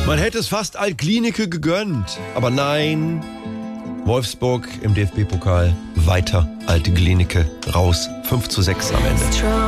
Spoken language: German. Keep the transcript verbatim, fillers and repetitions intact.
Man hätte es fast Alt-Glienicke gegönnt. Aber nein, Wolfsburg im D F B-Pokal weiter. Alte Glienicke raus. fünf zu sechs am Ende.